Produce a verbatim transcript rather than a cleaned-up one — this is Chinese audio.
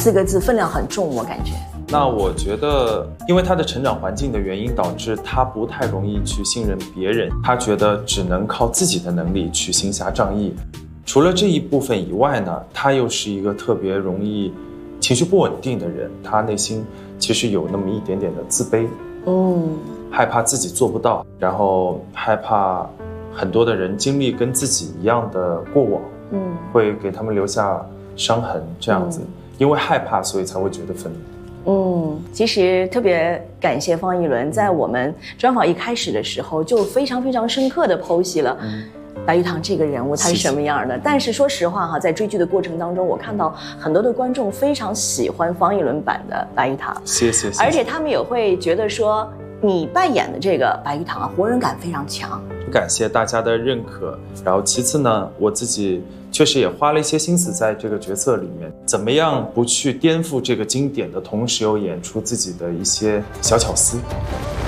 四个字分量很重，我感觉。 那我觉得，因为他的成长环境的原因，导致他不太容易去信任别人，他觉得只能靠自己的能力去行侠仗义。除了这一部分以外呢，他又是一个特别容易情绪不稳定的人，他内心其实有那么一点点的自卑，嗯，害怕自己做不到，然后害怕很多的人经历跟自己一样的过往，嗯，会给他们留下伤痕，这样子，嗯、因为害怕，所以才会觉得愤怒。 嗯，其实特别感谢方逸伦，在我们专访一开始的时候就非常非常深刻地剖析了白玉堂这个人物他是什么样的。谢谢。但是说实话哈，在追剧的过程当中，我看到很多的观众非常喜欢方逸伦版的白玉堂， 谢谢，谢谢。 而且他们也会觉得说，你扮演的这个白玉堂啊，活人感非常强。 感谢大家的认可，然后其次呢，我自己确实也花了一些心思在这个角色里面，怎么样不去颠覆这个经典的同时，又演出自己的一些小巧思。